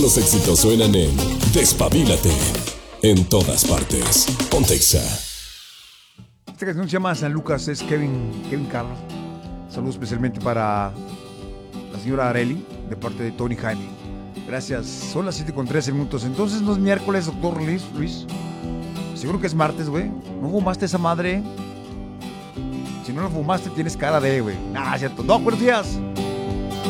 los éxitos suenan en Despabilate. En todas partes. Ponte Exa. Esta canción se llama San Lucas, es Kevin Carlos. Saludos especialmente para la señora Areli, de parte de Tony Jaime. Gracias. Son las 7:13. Entonces no es miércoles, doctor Luis. Seguro que es martes, güey. ¿No fumaste esa madre? Si no lo fumaste, tienes cara de, güey. Ah, cierto. Doc, buenos días.